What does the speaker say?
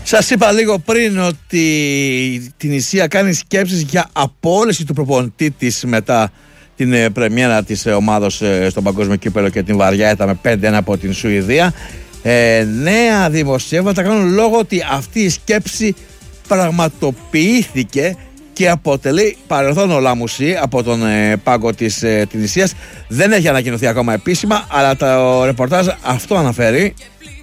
Σας είπα λίγο πριν ότι την Ισία κάνει σκέψεις για απόλυση του προπονητή της μετά την πρεμιέρα της ομάδος στον Παγκόσμιο Κύπελλο και την βαριά με 5-1 από την Σουηδία. Νέα δημοσιεύματα κάνουν λόγο ότι αυτή η σκέψη πραγματοποιήθηκε και αποτελεί παρελθόν ολάμουση από τον πάγκο της Τινησίας. Δεν έχει ανακοινωθεί ακόμα επίσημα, αλλά το ρεπορτάζ αυτό αναφέρει.